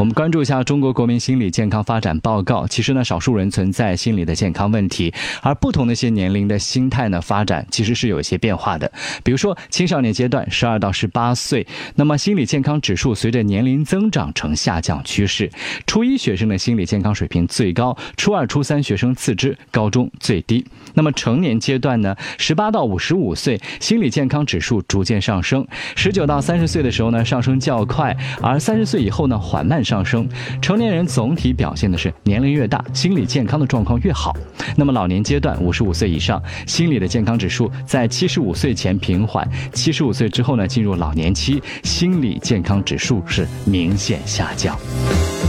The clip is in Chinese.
我们关注一下中国国民心理健康发展报告。其实呢，少数人存在心理的健康问题，而不同的一些年龄的心态呢，发展其实是有一些变化的。比如说青少年阶段12到18岁，那么心理健康指数随着年龄增长呈下降趋势。初一学生的心理健康水平最高，初二、初三学生次之，高中最低。那么成年阶段呢，18到55岁，心理健康指数逐渐上升，19到30岁的时候呢，上升较快，而30岁以后呢，缓慢上升。成年人总体表现的是年龄越大，心理健康的状况越好。那么老年阶段55岁以上，心理的健康指数在75岁前平缓，75岁之后呢，进入老年期，心理健康指数是明显下降。